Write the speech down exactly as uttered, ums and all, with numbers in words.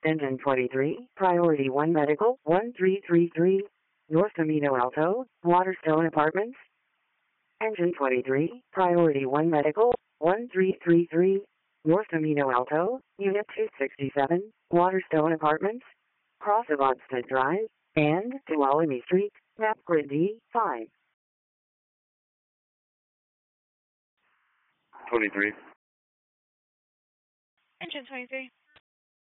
Engine twenty-three, Priority one Medical, one three three three, North Camino Alto, Waterstone Apartments. Engine twenty-three, Priority one Medical, one three three three, North Camino Alto, Unit two sixty-seven, Waterstone Apartments, Cross of Odstead Drive, and Tuolumne Street, Map Grid D five. twenty-three. Engine twenty-three.